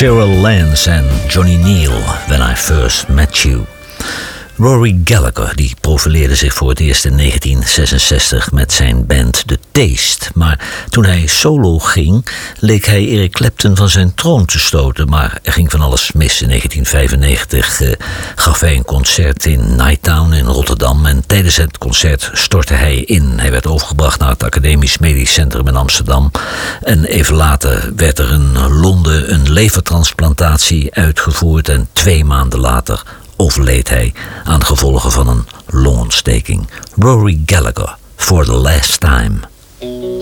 Cheryl Lance en Johnny Neal, When I First Met You. Rory Gallagher die profileerde zich voor het eerst in 1966 met zijn band The Taste. Maar toen hij solo ging, leek hij Eric Clapton van zijn troon te stoten. Maar er ging van alles mis. In 1995 gaf hij een concert in Nighttown in Rotterdam. En tijdens het concert stortte hij in. Hij werd overgebracht naar het Academisch Medisch Centrum in Amsterdam. En even later werd er in Londen een levertransplantatie uitgevoerd. En 2 maanden later overleed hij aan gevolgen van een longontsteking. Rory Gallagher, For the Last Time.